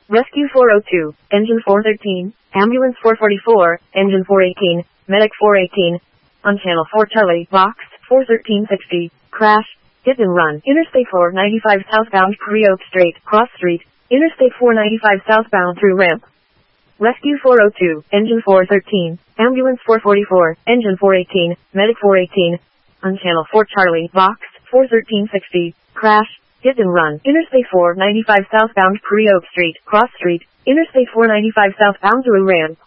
Rescue 402, Engine 413, Ambulance 444, Engine 418, Medic 418, on Channel 4 Charlie, Box 41360, crash, hit and run. Interstate 495 southbound Prairie Oak Street, cross street, Interstate 495 southbound through ramp. Rescue 402, Engine 413, Ambulance 444, Engine 418, Medic 418, on Channel 4 Charlie, Box 41360, crash, hit and run. Interstate 495 southbound Prairie Oak Street, cross street, Interstate 495 southbound through ramp.